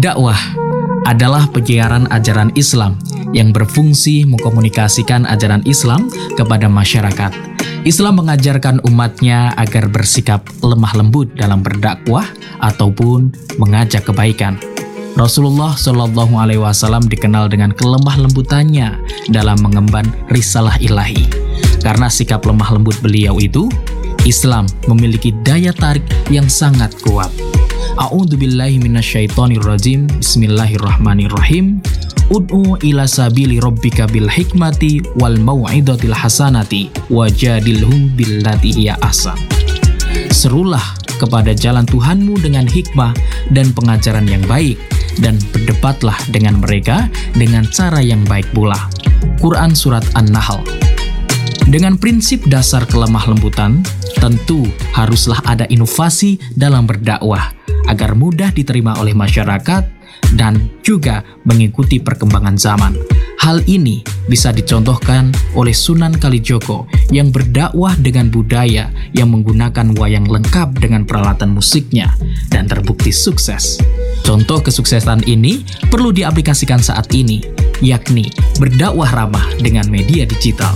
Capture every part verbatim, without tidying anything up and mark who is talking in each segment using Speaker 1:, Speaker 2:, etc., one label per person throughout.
Speaker 1: Dakwah adalah penyiaran ajaran Islam yang berfungsi mengkomunikasikan ajaran Islam kepada masyarakat. Islam mengajarkan umatnya agar bersikap lemah lembut dalam berdakwah ataupun mengajak kebaikan. Rasulullah Shallallahu Alaihi Wasallam dikenal dengan kelemah lembutannya dalam mengemban risalah ilahi. Karena sikap lemah lembut beliau itu, Islam memiliki daya tarik yang sangat kuat. A'udzubillahi minasyaitonirrajim. Bismillahirrahmanirrahim. Ud'u ila sabili rabbika bil hikmati wal mau'izatil hasanati wajadilhum billati hiya ahsan. Serulah kepada jalan Tuhanmu dengan hikmah dan pengajaran yang baik, dan berdebatlah dengan mereka dengan cara yang baik pula. Quran Surat An-Nahl. Dengan prinsip dasar kelemah lembutan, tentu haruslah ada inovasi dalam berdakwah agar mudah diterima oleh masyarakat dan juga mengikuti perkembangan zaman. Hal ini bisa dicontohkan oleh Sunan Kalijogo yang berdakwah dengan budaya yang menggunakan wayang lengkap dengan peralatan musiknya dan terbukti sukses. Contoh kesuksesan ini perlu diaplikasikan saat ini, yakni berdakwah ramah dengan media digital.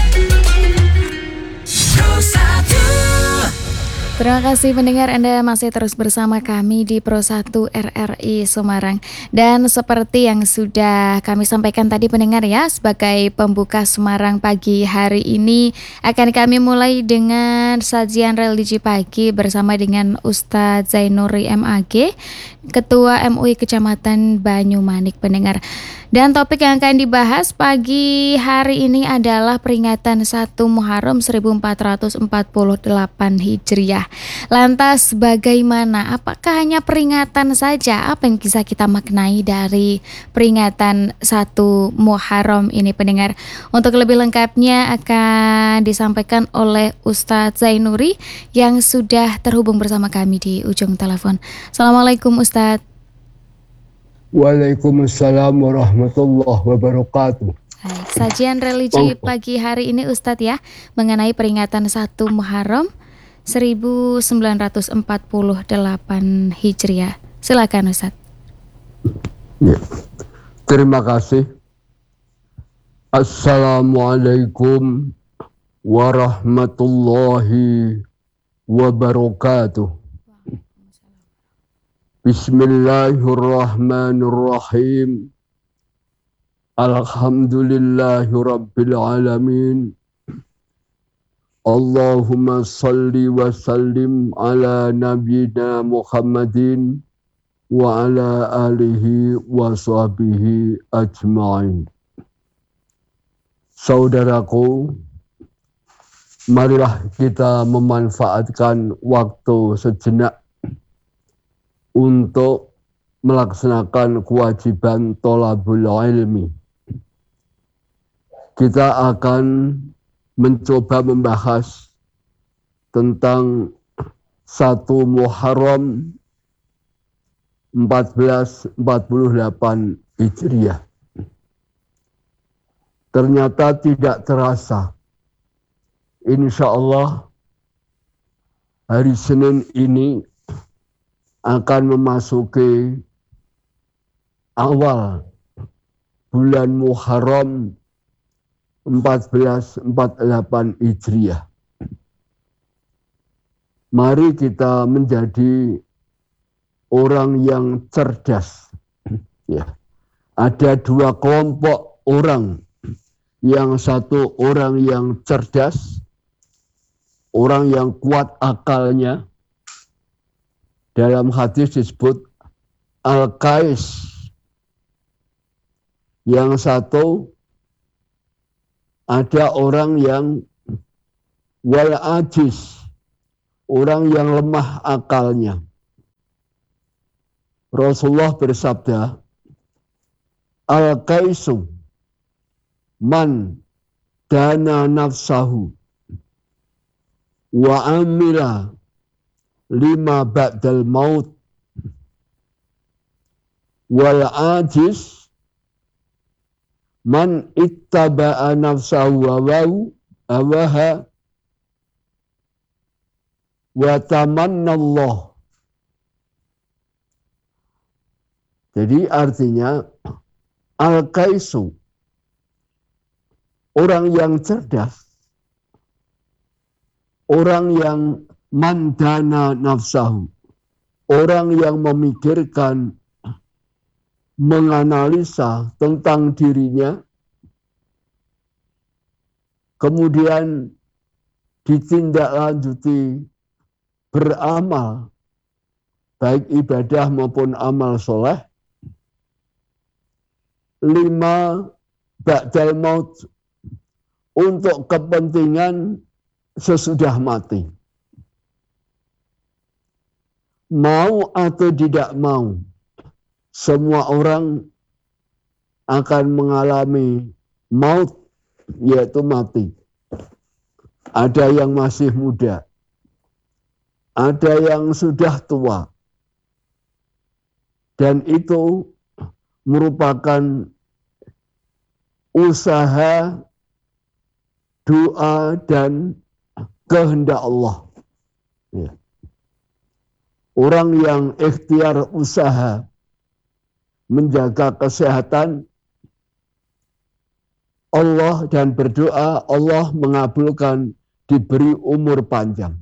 Speaker 2: Terima kasih pendengar, Anda masih terus bersama kami di Pro satu R R I Semarang. Dan seperti yang sudah kami sampaikan tadi pendengar ya, sebagai pembuka Semarang pagi hari ini akan kami mulai dengan sajian religi pagi bersama dengan Ustadz Zainuri M A G, Ketua M U I Kecamatan Banyumanik pendengar. Dan topik yang akan dibahas pagi hari ini adalah peringatan satu Muharram seribu empat ratus empat puluh delapan Hijriah. Lantas bagaimana? Apakah hanya peringatan saja? Apa yang bisa kita maknai dari peringatan satu Muharram ini pendengar? Untuk lebih lengkapnya akan disampaikan oleh Ustadz Zainuri yang sudah terhubung bersama kami di ujung telepon. Assalamualaikum Ustadz.
Speaker 3: Waalaikumsalam warahmatullahi wabarakatuh.
Speaker 2: Baik, sajian religi pagi hari ini Ustadz ya, mengenai peringatan satu Muharram seribu sembilan ratus empat puluh delapan Hijriah. Silakan Ustadz.
Speaker 3: Ya. Terima kasih. Assalamualaikum warahmatullahi wabarakatuh. Bismillahirrahmanirrahim. Alhamdulillahi rabbil alamin. Allahumma salli wa sallim ala nabiyyina Muhammadin wa ala alihi wa sahbihi ajma'in. Saudaraku, marilah kita memanfaatkan waktu sejenak untuk melaksanakan kewajiban thalabul ilmi. Kita akan mencoba membahas tentang satu Muharram seribu empat ratus empat puluh delapan Hijriah. Ternyata tidak terasa, insya Allah hari Senin ini akan memasuki awal bulan Muharram seribu empat ratus empat puluh delapan Hijriah. Mari kita menjadi orang yang cerdas. Ya. Ada dua kelompok orang. Yang satu orang yang cerdas, orang yang kuat akalnya. Dalam hadis disebut Al-Qais. Yang satu ada orang yang wal ajiz, orang yang lemah akalnya. Rasulullah bersabda, Al-Qaisu man dana nafsahu wa amila lima ba'dal maut wal ajiz man ittaba'a nafsahu wawahu awaha wa tamannallah Jadi artinya al-kaisu, orang yang cerdas, orang yang mandana nafsahu, orang yang memikirkan, menganalisa tentang dirinya, kemudian ditindaklanjuti beramal, baik ibadah maupun amal soleh, lima ba'dal maut, untuk kepentingan sesudah mati. Mau atau tidak mau, semua orang akan mengalami maut, yaitu mati. Ada yang masih muda, ada yang sudah tua, dan itu merupakan usaha, doa, dan kehendak Allah. Ya. Orang yang ikhtiar usaha menjaga kesehatan Allah dan berdoa, Allah mengabulkan, diberi umur panjang.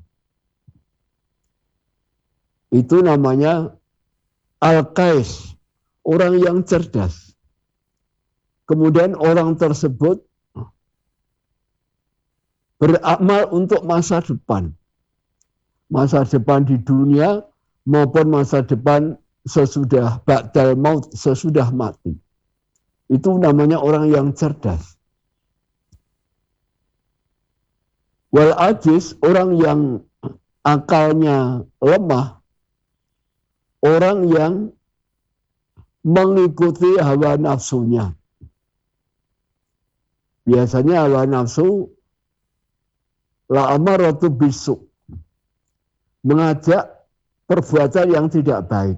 Speaker 3: Itu namanya al-kais, orang yang cerdas. Kemudian orang tersebut beramal untuk masa depan. Masa depan di dunia maupun masa depan sesudah ba'dal maut, sesudah mati. Itu namanya orang yang cerdas. Wal ajiz, orang yang akalnya lemah, orang yang mengikuti hawa nafsunya. Biasanya hawa nafsu la amaratu bisu, mengajak perbuatan yang tidak baik.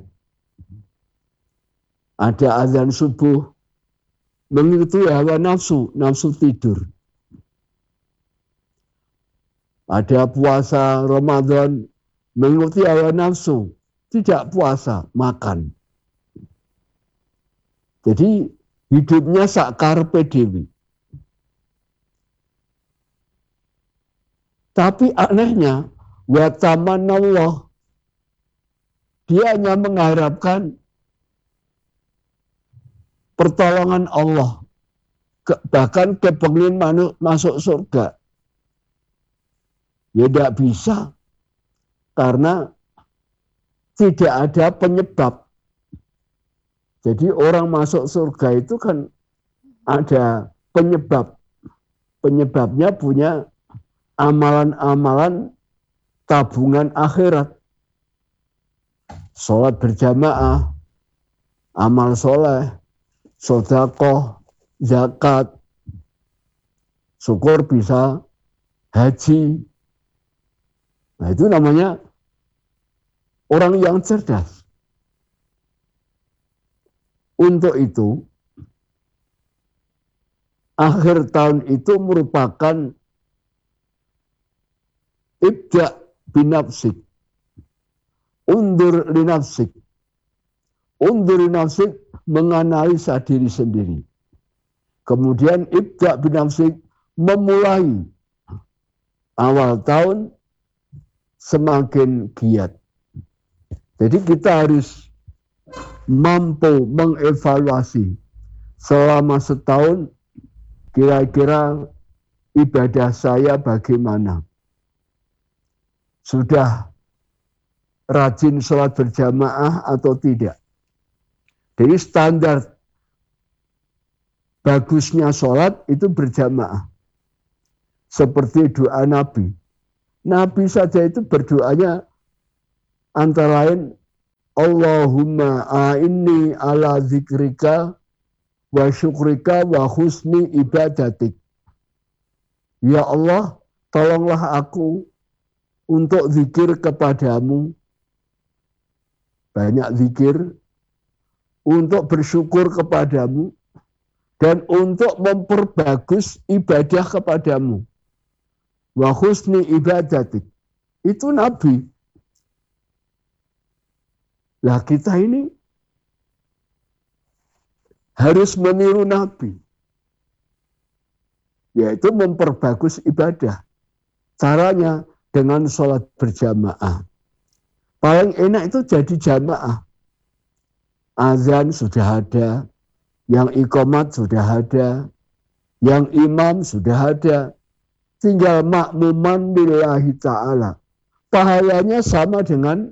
Speaker 3: Ada azan subuh, mengikuti hawa nafsu, nafsu tidur. Ada puasa Ramadan, mengikuti hawa nafsu, tidak puasa, makan. Jadi hidupnya sak karepe dhewe. Tapi anehnya, wa tamanallah, dia hanya mengharapkan pertolongan Allah, ke, bahkan kepengin masuk surga. Ya tidak bisa, karena tidak ada penyebab. Jadi orang masuk surga itu kan ada penyebab. Penyebabnya punya amalan-amalan tabungan akhirat. Sholat berjamaah, amal soleh, sedekah, zakat, syukur bisa haji. Nah itu namanya orang yang cerdas. Untuk itu, akhir tahun itu merupakan ibda' binafsik, undur linafsik. Undur linafsik, menganalisa diri sendiri. Kemudian ibda' binafsik, memulai awal tahun semakin giat. Jadi kita harus mampu mengevaluasi selama setahun, kira-kira ibadah saya bagaimana. Sudah rajin sholat berjamaah atau tidak. Jadi standar bagusnya sholat itu berjamaah. Seperti doa Nabi. Nabi saja itu berdoanya antara lain, Allahumma a'inni ala zikrika wa syukrika wa husni ibadatik. Ya Allah, tolonglah aku untuk zikir kepadamu, banyak zikir, untuk bersyukur kepadamu, dan untuk memperbagus ibadah kepadamu. Wa husni ibadatik. Itu Nabi. Lah kita ini harus meniru Nabi, yaitu memperbagus ibadah. Caranya dengan sholat berjamaah. Paling enak itu jadi jamaah. Azan sudah ada, yang iqamat sudah ada, yang imam sudah ada. Tinggal makmuman lillahi ta'ala. Pahalanya sama dengan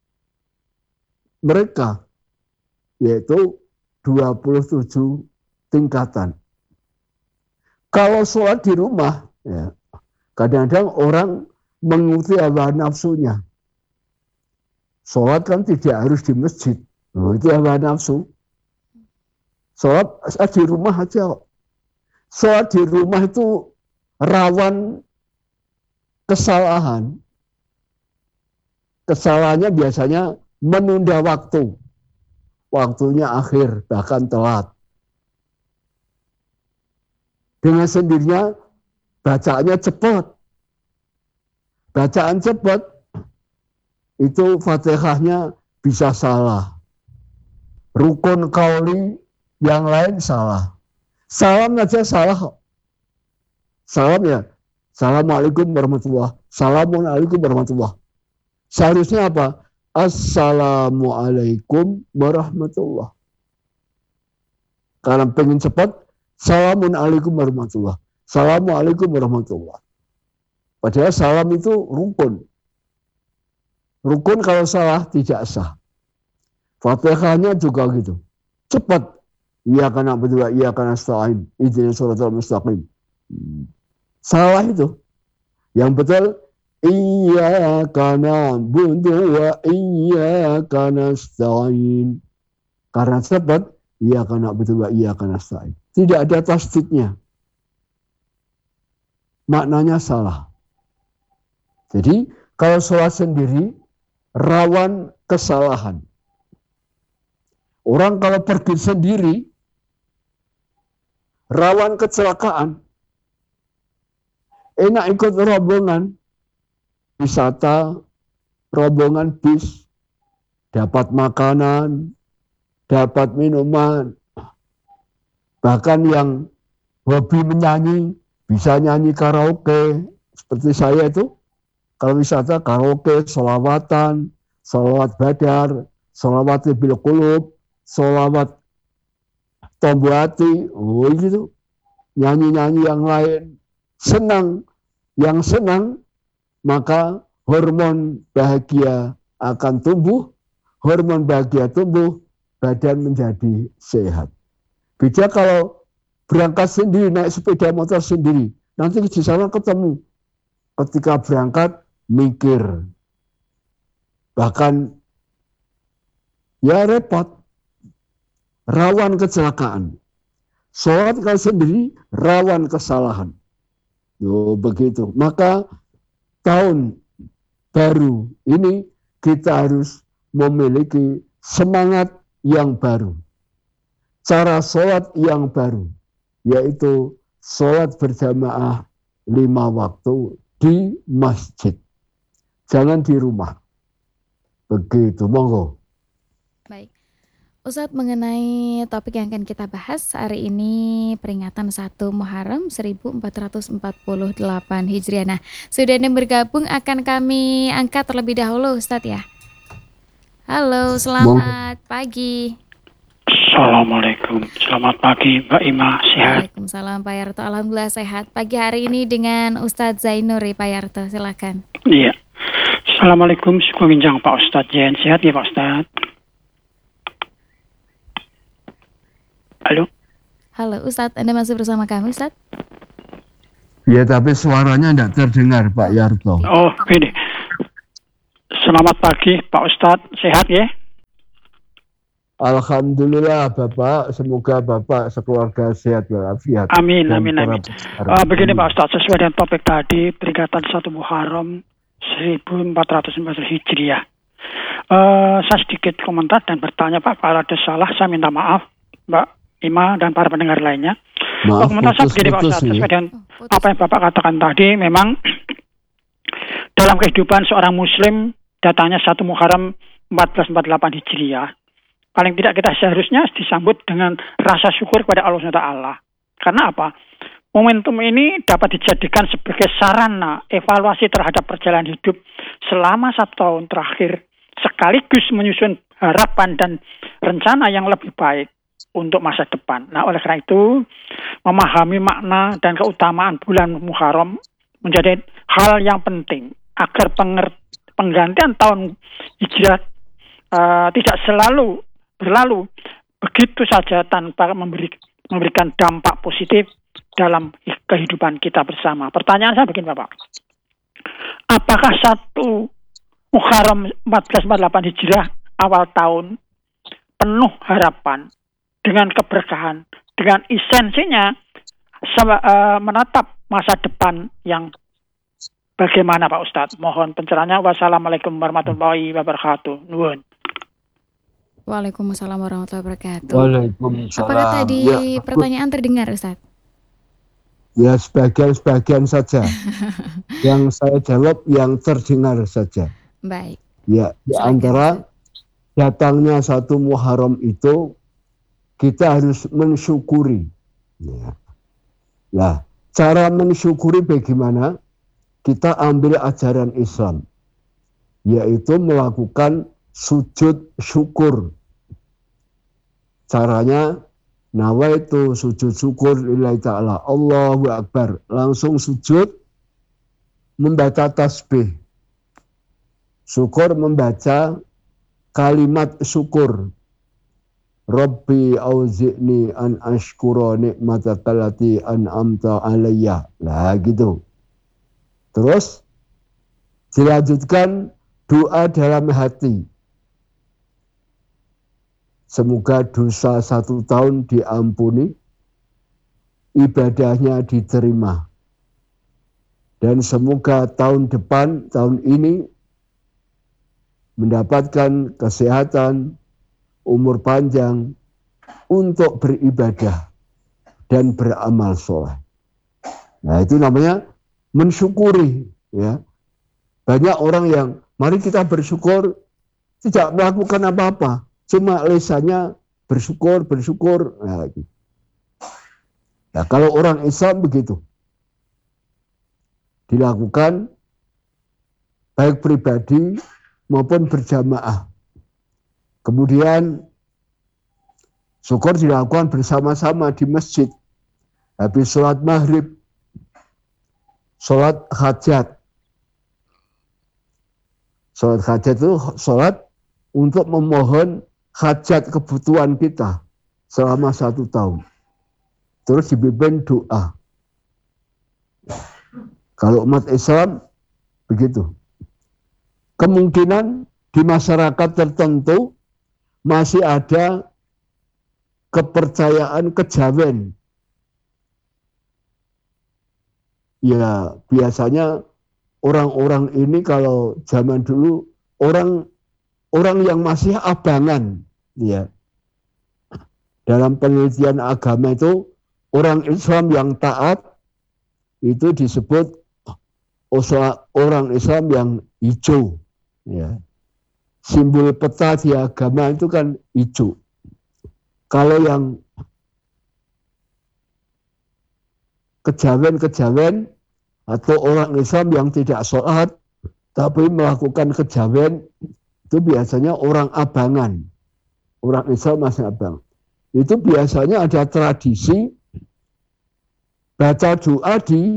Speaker 3: mereka, yaitu dua puluh tujuh tingkatan. Kalau sholat di rumah, ya, kadang-kadang orang mengikuti hawa nafsunya. Sholat kan tidak harus di masjid. Oh, itu hawa nafsu. Sholat di rumah aja. Sholat di rumah itu rawan kesalahan. Kesalahannya biasanya menunda waktu. Waktunya akhir, bahkan telat. Dengan sendirinya bacaannya cepat. Bacaan cepat, itu Fatihahnya bisa salah. Rukun qauli yang lain salah. Salam aja salah kok. Salam ya, Assalamualaikum warahmatullahi wabarakatuh. Assalamualaikum warahmatullahi wabarakatuh. Seharusnya apa? Assalamualaikum warahmatullahi wabarakatuh. Karena pengen cepat, Assalamualaikum warahmatullahi wabarakatuh. Assalamualaikum warahmatullahi wabarakatuh. Padahal salam itu rukun. Rukun kalau salah tidak sah. Fatihahnya juga gitu. Cepat. Iyyaka na'budu wa iyyaka nasta'in. Ihdinas shiratal mustaqim. Salah itu. Yang betul, iyyaka na'budu wa iyyaka nasta'in. Karena cepat, iyyaka na'budu wa iyyaka nasta'in. Tidak ada tasdidnya. Maknanya salah. Jadi kalau sholat sendiri rawan kesalahan. Orang kalau pergi sendiri rawan kecelakaan. Enak ikut rombongan wisata, rombongan bis, dapat makanan, dapat minuman. Bahkan yang hobi menyanyi bisa nyanyi karaoke seperti saya itu. Kalau wisata karaoke, sholawatan, sholawat badar, sholawat bil qulub, sholawat tombo hati, oh gitu. Nyanyi-nyanyi yang lain. Senang, yang senang, maka hormon bahagia akan tumbuh, hormon bahagia tumbuh, badan menjadi sehat. Beda kalau berangkat sendiri, naik sepeda motor sendiri, nanti di sana ketemu. Ketika berangkat, mikir. Bahkan ya repot. Rawan kecelakaan. Sholat kalau sendiri rawan kesalahan. Yo, begitu. Maka tahun baru ini kita harus memiliki semangat yang baru. Cara sholat yang baru. Yaitu sholat berjamaah lima waktu di masjid. Jangan di rumah. Begitu, monggo.
Speaker 2: Baik. Ustadz, mengenai topik yang akan kita bahas hari ini peringatan satu Muharram seribu empat ratus empat puluh delapan Hijriah. Nah, sudah yang bergabung akan kami angkat terlebih dahulu Ustadz ya. Halo, selamat Mong. pagi.
Speaker 4: Assalamualaikum, selamat pagi Mbak Ima, sehat?
Speaker 2: Waalaikumsalam Pak Yarto, alhamdulillah sehat. Pagi hari ini dengan Ustadz Zainur Pak Yarto, silakan.
Speaker 4: Iya. Assalamualaikum, syukur ginjang Pak Ustadz Jen. Sehat ya Pak Ustadz? Halo?
Speaker 2: Halo Ustadz, Anda masih bersama kami Ustadz?
Speaker 3: Ya, tapi suaranya tidak terdengar Pak Yarto.
Speaker 4: Oh, gini. Selamat pagi Pak Ustadz, sehat ya?
Speaker 3: Alhamdulillah Bapak, semoga Bapak sekeluarga sehat walafiat.
Speaker 4: Amin, amin, amin. Uh, begini Pak Ustadz, sesuai dengan topik tadi, peringatan satu Muharram seribu empat ratus empat puluh Hijriah. Uh, saya sedikit komentar dan bertanya Pak, kalau ada salah saya minta maaf Mbak Ima dan para pendengar lainnya.
Speaker 3: Maaf,
Speaker 4: komentar saya begini Pak Ustadz, sesuai dengan apa yang Bapak katakan tadi, memang dalam kehidupan seorang Muslim datangnya satu Muharram seribu empat ratus empat puluh delapan Hijriah paling tidak kita seharusnya disambut dengan rasa syukur kepada Allah subhanahu wa taala. Karena apa? Momentum ini dapat dijadikan sebagai sarana evaluasi terhadap perjalanan hidup selama satu tahun terakhir, sekaligus menyusun harapan dan rencana yang lebih baik untuk masa depan. Nah, oleh karena itu, memahami makna dan keutamaan bulan Muharram menjadi hal yang penting agar penger- penggantian tahun Hijriah uh, tidak selalu berlalu begitu saja tanpa memberi, memberikan dampak positif dalam kehidupan kita bersama. Pertanyaan saya begini, Bapak. Apakah satu Muharram seribu empat ratus empat puluh delapan Hijriah awal tahun penuh harapan dengan keberkahan, dengan esensinya uh, menatap masa depan yang bagaimana, Pak Ustadz? Mohon pencerahannya. Wassalamualaikum warahmatullahi wabarakatuh. Nuhun.
Speaker 2: Waalaikumsalam warahmatullahi wabarakatuh.
Speaker 3: Waalaikumsalam.
Speaker 2: Apakah tadi
Speaker 3: Ya,
Speaker 2: pertanyaan terdengar, Ustadz?
Speaker 3: Ya, sebagian-sebagian saja. Yang saya jawab yang terdengar saja.
Speaker 2: Baik.
Speaker 3: Ya, di
Speaker 2: Silakan.
Speaker 3: antara datangnya satu Muharram itu kita harus mensyukuri. Ya. Nah, cara mensyukuri bagaimana? Kita ambil ajaran Islam, yaitu melakukan sujud syukur. Caranya, nawaitu sujud syukur lillahi ta'ala, Allahu Akbar, langsung sujud, membaca tasbih. Syukur membaca kalimat syukur. Rabbi auzi'ni an ashkura ni'mataka allati an'amta alayya. Nah, gitu. Terus dilanjutkan doa dalam hati. Semoga dosa satu tahun diampuni, ibadahnya diterima. Dan semoga tahun depan, tahun ini, mendapatkan kesehatan, umur panjang, untuk beribadah dan beramal soleh. Nah, itu namanya mensyukuri. Ya. Banyak orang yang, mari kita bersyukur, tidak melakukan apa-apa. Cuma lisannya bersyukur, bersyukur. Nah, gitu. Nah, kalau orang Islam begitu. Dilakukan baik pribadi maupun berjamaah. Kemudian syukur dilakukan bersama-sama di masjid. Habis sholat maghrib, sholat hajat. Sholat hajat itu sholat untuk memohon hajat kebutuhan kita selama satu tahun. Terus dipimpin doa. Kalau umat Islam begitu. Kemungkinan di masyarakat tertentu masih ada kepercayaan kejawen. Ya, biasanya orang-orang ini kalau zaman dulu orang orang yang masih abangan, ya. Dalam penelitian agama itu orang Islam yang taat itu disebut orang Islam yang hijau, ya. Simbol peta di agama itu kan hijau. Kalau yang kejawen-kejawen atau orang Islam yang tidak sholat tapi melakukan kejawen, itu biasanya orang abangan. Orang Islam masih abang. Itu biasanya ada tradisi baca doa di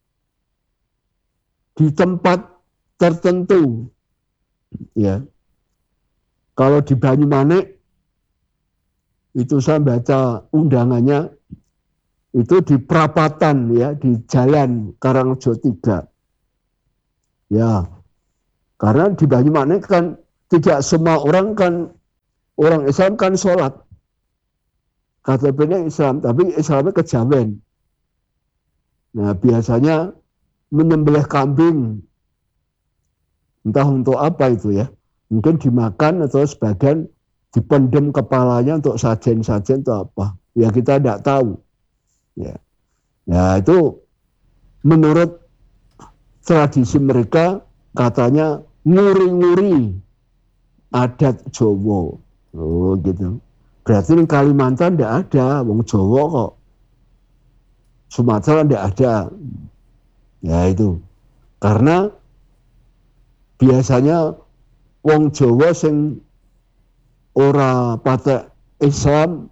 Speaker 3: di tempat tertentu. Ya. Kalau di Banyumanik itu saya baca undangannya itu di perapatan, ya, di Jalan Karangrejo tiga. Ya. Karena di Banyumanik kan tidak semua orang kan, orang Islam kan sholat. K T P-nya Islam, tapi Islamnya kejawen. Nah, biasanya menyembelih kambing. Entah untuk apa itu, ya. Mungkin dimakan atau sebagian dipendem kepalanya untuk sajen-sajen atau apa. Ya, kita tidak tahu. Ya. Ya, itu menurut tradisi mereka katanya nguri-nguri adat Jawa. Oh gitu. Berarti di Kalimantan tidak ada, wong Jawa kok. Sumatera tidak ada. Ya itu. Karena biasanya wong Jawa sing ora patek Islam,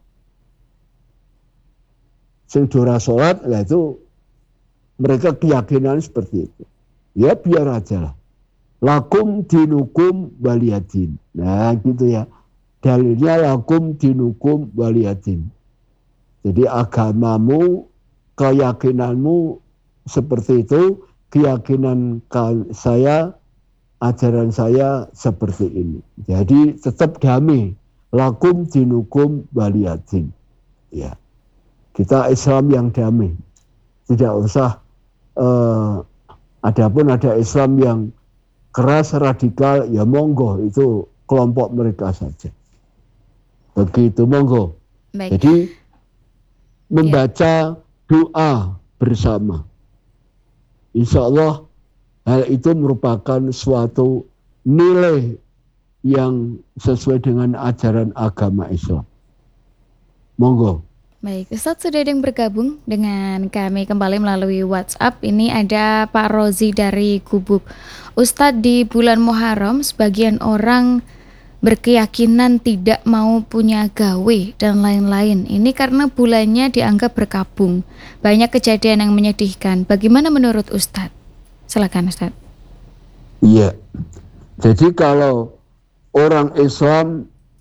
Speaker 3: sing ora sholat, ya itu mereka keyakinan seperti itu. Ya biar aja lah. Lakum dinukum waliyadin. Nah gitu ya. Dalilnya lakum dinukum waliyadin. Jadi agamamu, keyakinanmu seperti itu, keyakinan saya, ajaran saya seperti ini. Jadi tetap damai. Lakum dinukum waliyadin. Ya. Kita Islam yang damai. Tidak usah uh, adapun ada Islam yang keras radikal, ya monggo, itu kelompok mereka saja. Begitu, monggo.
Speaker 2: Baik.
Speaker 3: Jadi membaca ya. Doa bersama, insya Allah hal itu merupakan suatu nilai yang sesuai dengan ajaran agama Islam. Monggo.
Speaker 2: Baik, Ustadz sudah ada yang bergabung dengan kami kembali melalui WhatsApp. Ini ada Pak Rozi dari Gubuk. Ustadz, di bulan Muharram sebagian orang berkeyakinan tidak mau punya gawe dan lain-lain. Ini karena bulannya dianggap berkabung. Banyak kejadian yang menyedihkan. Bagaimana menurut Ustadz? Silakan Ustadz.
Speaker 3: Iya. Jadi kalau orang Islam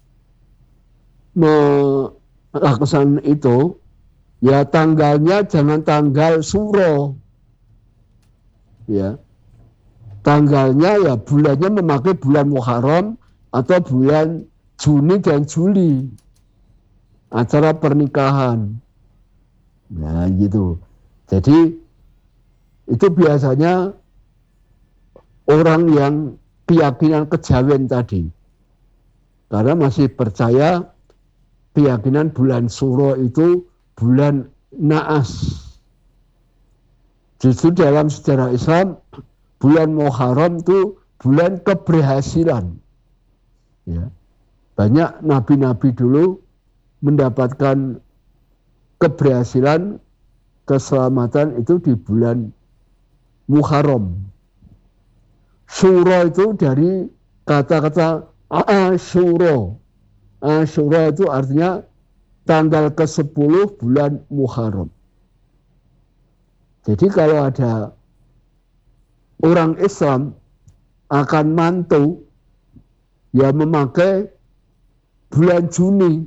Speaker 3: melaksanakan itu, ya tanggalnya jangan tanggal suro. Ya. Tanggalnya ya bulannya memakai bulan Muharram atau bulan Juni dan Juli, acara pernikahan. Nah gitu. Jadi itu biasanya orang yang keyakinan kejawen tadi, karena masih percaya keyakinan bulan Suro itu bulan naas. Justru dalam sejarah Islam bulan Muharram itu bulan keberhasilan. Ya. Banyak nabi-nabi dulu mendapatkan keberhasilan, keselamatan itu di bulan Muharram. Syuro itu dari kata-kata Asyura. Asyura itu artinya tanggal kesepuluh bulan Muharram. Jadi kalau ada orang Islam akan mantu, ya memakai bulan Juni.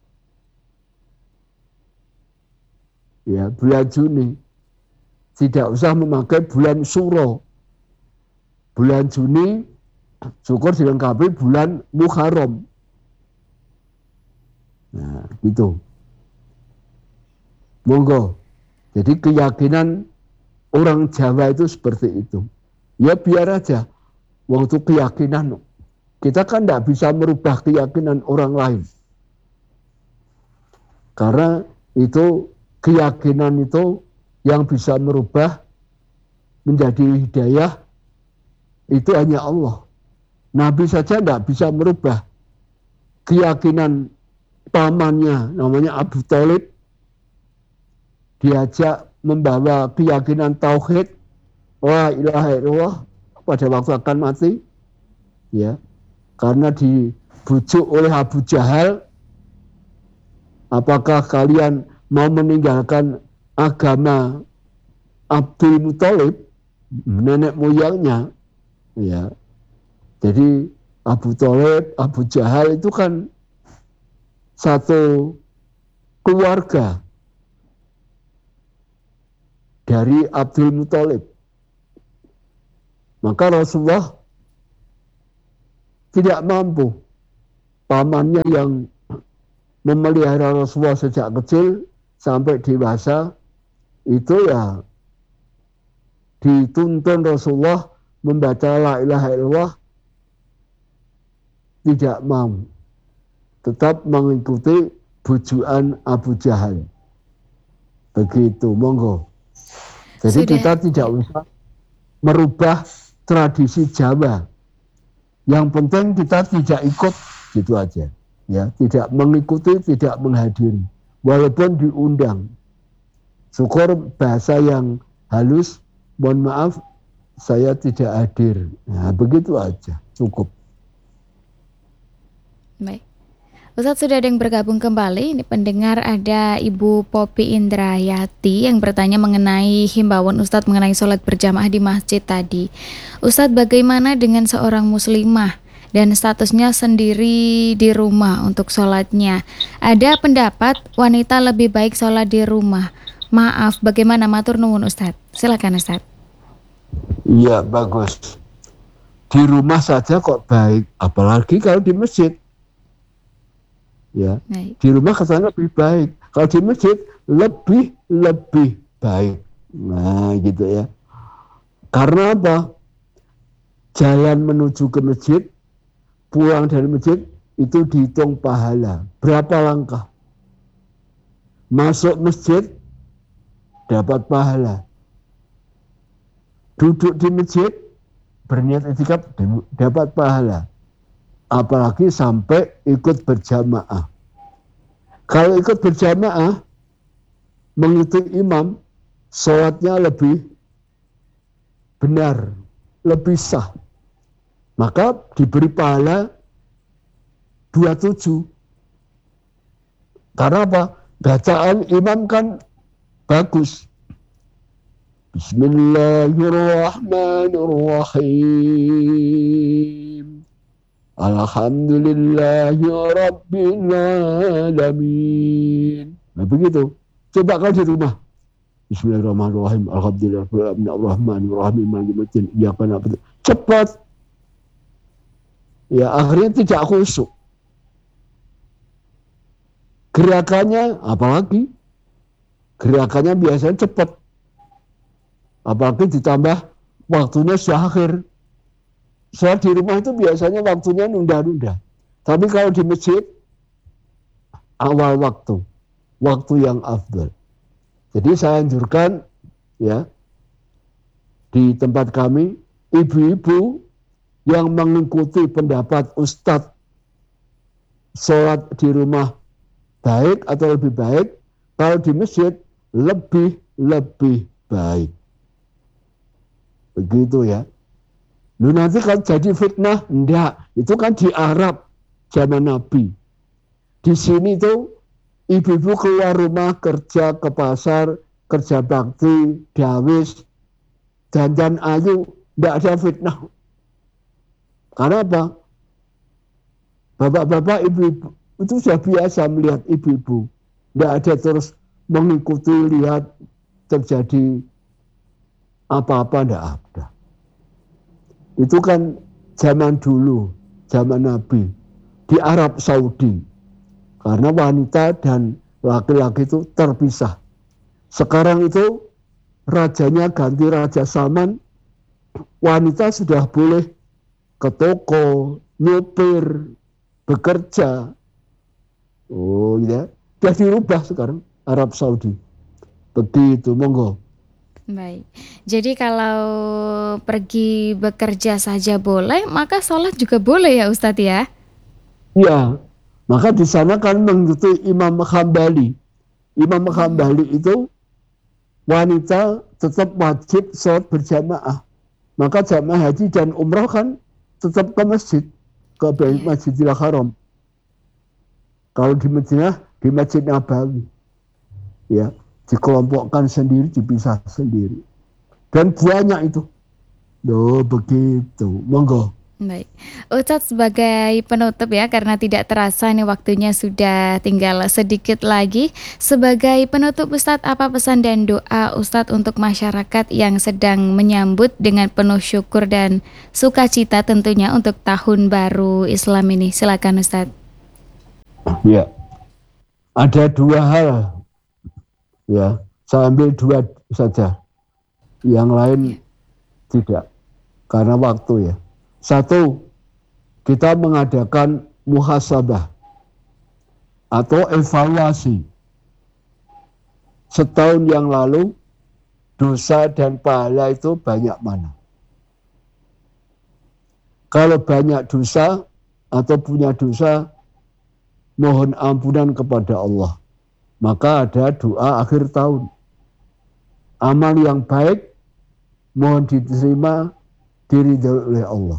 Speaker 3: Ya, bulan Juni. Tidak usah memakai bulan Suro. Bulan Juni syukur dilengkapi bulan Muharram. Nah, gitu. Monggo. Jadi keyakinan orang Jawa itu seperti itu. Ya biar aja. Waktu keyakinan kita kan tidak bisa merubah keyakinan orang lain. Karena itu keyakinan itu yang bisa merubah menjadi hidayah itu hanya Allah. Nabi saja tidak bisa merubah keyakinan pamannya, namanya Abu Thalib, diajak membawa keyakinan tauhid, la ilaha illallah pada waktu akan mati, ya. Karena dibujuk oleh Abu Jahal, apakah kalian mau meninggalkan agama Abdul Muthalib, nenek moyangnya, ya. Jadi Abu Thalib, Abu Jahal itu kan satu keluarga dari Abdul Muthalib. Maka Rasulullah tidak mampu, pamannya yang memelihara Rasulullah sejak kecil sampai dewasa itu ya dituntun Rasulullah membaca la ilaha illallah, tidak mau, tetap mengikuti bujukan Abu Jahal. Begitu, monggo. Jadi Sudah. Kita tidak usah merubah tradisi Jawa. Yang penting kita tidak ikut, gitu aja. ya, tidak mengikuti, tidak menghadiri, walaupun diundang. Syukur bahasa yang halus, mohon maaf, saya tidak hadir. Nah, begitu aja, cukup.
Speaker 2: Baik. Ustadz, sudah ada yang bergabung kembali. Ini pendengar, ada Ibu Popi Indrayati yang bertanya mengenai himbauan Ustadz mengenai sholat berjamaah di masjid tadi. Ustadz, bagaimana dengan seorang muslimah dan statusnya sendiri di rumah untuk sholatnya? Ada pendapat wanita lebih baik sholat di rumah. Maaf, bagaimana? Matur nuwun Ustadz. Silakan Ustadz.
Speaker 3: Iya, bagus. Di rumah saja kok baik, apalagi kalau di masjid. Ya, baik. Di rumah kesannya lebih baik. Kalau di masjid lebih lebih baik. Nah, gitu ya. Karena apa? Jalan menuju ke masjid, pulang dari masjid itu dihitung pahala. Berapa langkah? Masuk masjid dapat pahala. Duduk di masjid berniat i'tikaf dapat pahala. Apalagi sampai ikut berjamaah. Kalau ikut berjamaah, mengikuti imam, sholatnya lebih benar, lebih sah. Maka diberi pahala dua puluh tujuh. Karena apa? Bacaan imam kan bagus. Bismillahirrahmanirrahim. Alhamdulillahi Rabbil Alamin. Nah, begitu. Coba kalau di rumah. Bismillahirrahmanirrahim. Alhamdulillahirrahmanirrahim. Iyyaka na'budu. Cepat. Ya, akhirnya tidak khusyuk. Gerakannya apalagi? Gerakannya biasanya cepat. Apalagi ditambah waktunya sudah akhir. Sholat di rumah itu biasanya waktunya nunda-nunda. Tapi kalau di masjid, awal waktu. Waktu yang afdal. Jadi saya anjurkan, ya, di tempat kami, ibu-ibu yang mengikuti pendapat Ustadz sholat di rumah baik atau lebih baik, kalau di masjid lebih-lebih baik. Begitu ya. Lu nanti kan jadi fitnah? Enggak, itu kan di Arab zaman Nabi. Di sini tuh ibu-ibu keluar rumah kerja ke pasar, kerja bakti, dawis, dandan ayu, enggak ada fitnah. Karena apa? Bapak-bapak, ibu-ibu itu sudah biasa melihat ibu-ibu. Enggak ada terus mengikuti lihat terjadi apa-apa, enggak ada. Itu kan zaman dulu, zaman Nabi, di Arab Saudi. Karena wanita dan laki-laki itu terpisah. Sekarang itu rajanya ganti Raja Salman, wanita sudah boleh ke toko, nyupir, bekerja. Oh ya, sudah dirubah sekarang Arab Saudi. Begitu, monggo.
Speaker 2: Baik, jadi kalau pergi bekerja saja boleh, maka sholat juga boleh ya Ustadz ya?
Speaker 3: Ya, maka di sana kan mengikuti Imam Hambali. Imam Hambali itu wanita tetap wajib sholat berjamaah. Maka jamaah haji dan umrah kan tetap ke masjid, ke Masjidil Haram. Kalau di Madinah, di Masjid Nabawi. Ya. Dikelompokkan sendiri, dipisah sendiri. Dan banyak itu. Oh, begitu. Monggo.
Speaker 2: Baik. Ustadz, sebagai penutup ya, karena tidak terasa ini waktunya sudah tinggal sedikit lagi. Sebagai penutup Ustadz, apa pesan dan doa Ustadz untuk masyarakat yang sedang menyambut dengan penuh syukur dan sukacita tentunya untuk tahun baru Islam ini? Silakan Ustadz.
Speaker 3: Ya. Ada dua hal. Ya, saya ambil dua saja. Yang lain tidak. Karena waktu ya. Satu, kita mengadakan muhasabah atau evaluasi. Setahun yang lalu, dosa dan pahala itu banyak mana? Kalau banyak dosa atau punya dosa, mohon ampunan kepada Allah. Maka ada doa akhir tahun. Amal yang baik mohon diterima, diridhoi oleh Allah.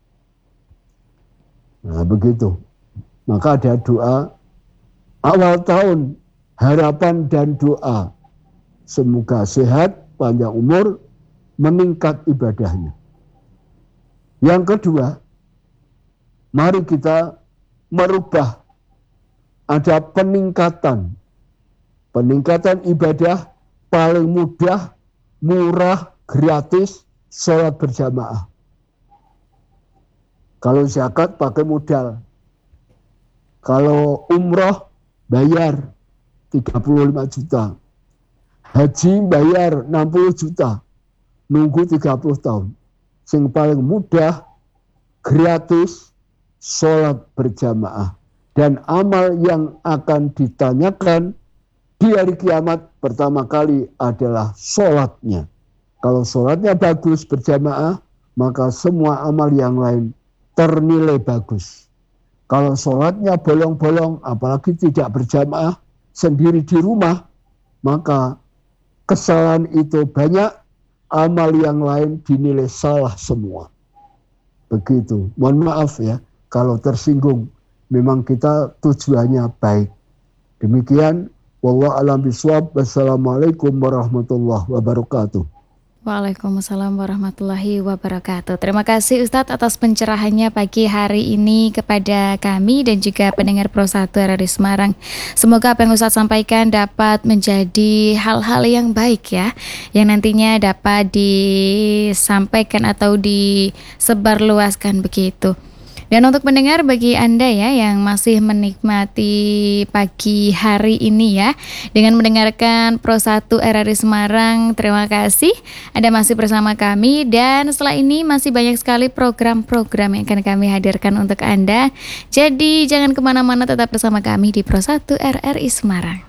Speaker 3: Nah begitu. Maka ada doa awal tahun, harapan dan doa. Semoga sehat, panjang umur, meningkat ibadahnya. Yang kedua, mari kita merubah. Ada peningkatan. Peningkatan ibadah paling mudah, murah, gratis, sholat berjamaah. Kalau zakat pakai modal. Kalau umroh bayar tiga puluh lima juta. Haji bayar enam puluh juta. Nunggu tiga puluh tahun. Yang paling mudah, gratis, sholat berjamaah. Dan amal yang akan ditanyakan di hari kiamat pertama kali adalah sholatnya. Kalau sholatnya bagus berjamaah, maka semua amal yang lain ternilai bagus. Kalau sholatnya bolong-bolong, apalagi tidak berjamaah, sendiri di rumah, maka kesalahan itu banyak, amal yang lain dinilai salah semua. Begitu. Mohon maaf ya, kalau tersinggung, memang kita tujuannya baik. Demikian, wallahu a'lam bishawab. Wassalamualaikum warahmatullahi wabarakatuh.
Speaker 2: Waalaikumsalam warahmatullahi wabarakatuh. Terima kasih Ustadz atas pencerahannya pagi hari ini kepada kami dan juga pendengar Pro satu R R I Semarang. Semoga apa yang Ustadz sampaikan dapat menjadi hal-hal yang baik ya, yang nantinya dapat disampaikan atau disebarluaskan begitu. Dan untuk mendengar bagi Anda ya yang masih menikmati pagi hari ini ya dengan mendengarkan Pro satu R R I Semarang, terima kasih Anda masih bersama kami dan setelah ini masih banyak sekali program-program yang akan kami hadirkan untuk Anda. Jadi jangan kemana-mana, tetap bersama kami di Pro satu R R I Semarang.